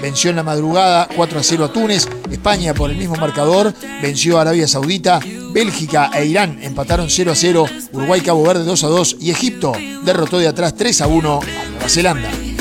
venció en la madrugada 4-0 a Túnez. España, por el mismo marcador, venció a Arabia Saudita. Bélgica e Irán empataron 0-0. Uruguay, Cabo Verde 2-2. Y Egipto derrotó de atrás 3-1 a Nueva Zelanda.